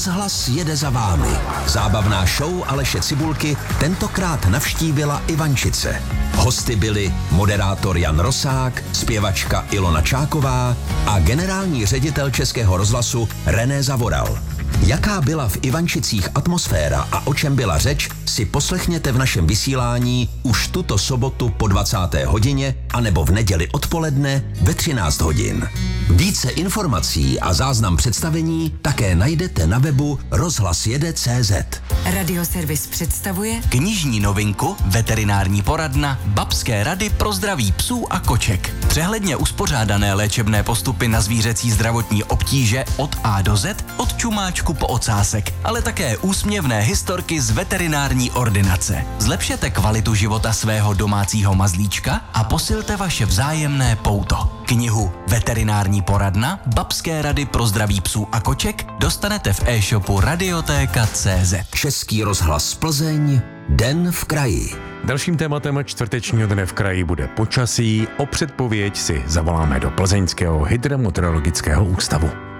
Rozhlas jede za vámi. Zábavná show Aleše Cibulky tentokrát navštívila Ivančice. Hosty byli moderátor Jan Rosák, zpěvačka Ilona Čáková a generální ředitel Českého rozhlasu René Zavoral. Jaká byla v Ivančicích atmosféra a o čem byla řeč, si poslechněte v našem vysílání už tuto sobotu po 20. hodině anebo v neděli odpoledne ve 13 hodin. Více informací a záznam představení také najdete na webu rozhlasjede.cz. Radioservis představuje knižní novinku Veterinární poradna Babské rady pro zdraví psů a koček. Přehledně uspořádané léčebné postupy na zvířecí zdravotní obtíže od A do Z, od čumáčku po ocásek, ale také úsměvné historky z veterinární ordinace. Zlepšete kvalitu života svého domácího mazlíčka a posilte vaše vzájemné pouto. Knihu Veterinární poradna Babské rady pro zdraví psů a koček dostanete v e-shopu Radiotéka.cz. Český rozhlas Plzeň, Den v kraji. Dalším tématem čtvrtečního dne v kraji bude počasí. O předpověď si zavoláme do Plzeňského hydrometeorologického ústavu.